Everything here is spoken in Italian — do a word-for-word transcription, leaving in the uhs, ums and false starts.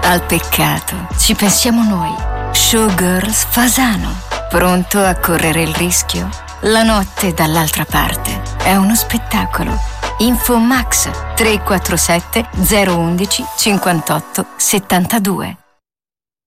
Al peccato ci pensiamo noi. Showgirls Fasano. Pronto a correre il rischio? La notte dall'altra parte è uno spettacolo. Info Max tre quattro sette zero uno uno cinquantotto settantadue.